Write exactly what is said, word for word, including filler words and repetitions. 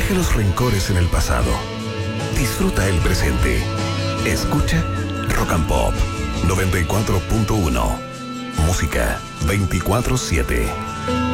Deja los rencores en el pasado. Disfruta el presente. Escucha Rock and Pop noventa y cuatro punto uno. Música veinticuatro siete.